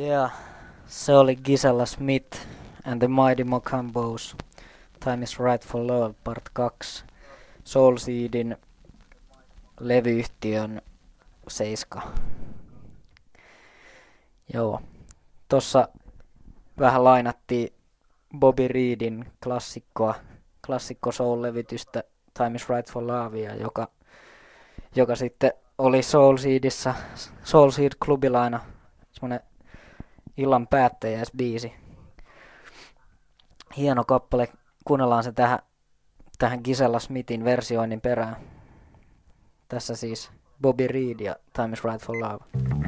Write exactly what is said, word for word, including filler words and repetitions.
Yeah, se oli Gisela Smith and the Mighty Mochambos. Time is Right for Love part kaksi. Soulseedin levyyhtiön seiska. Joo. Tossa vähän lainattiin Bobby Reedin klassikkoa, klassikko soul-levytystä Time is Right for Lovea, joka, joka sitten oli Soulseedissä, Soulseed-klubilaina, semmonen illan päättäjäisbiisi. Hieno kappale, kuunnellaan se tähän, tähän Gisela Smithin versioinnin perään. Tässä siis Bobby Reed ja Time is Right for Love.